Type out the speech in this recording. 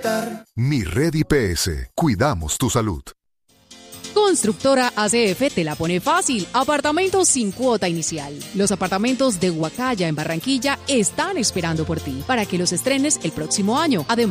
evitar. Mi Red IPS. Cuidamos tu salud. Constructora ACF te la pone fácil. Apartamentos sin cuota inicial. Los apartamentos de Huacaya en Barranquilla están esperando por ti para que los estrenes el próximo año. Además,